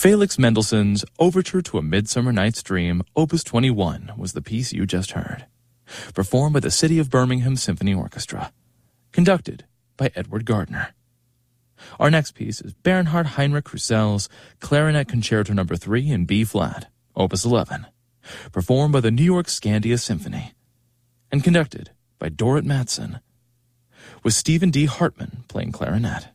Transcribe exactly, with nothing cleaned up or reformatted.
Felix Mendelssohn's Overture to A Midsummer Night's Dream, Opus twenty-one, was the piece you just heard, performed by the City of Birmingham Symphony Orchestra, conducted by Edward Gardner. Our next piece is Bernhard Heinrich Russell's Clarinet Concerto Number three in B-flat, Opus eleven, performed by the New York Scandia Symphony, and conducted by Dorrit Mattson, with Stephen D. Hartman playing clarinet.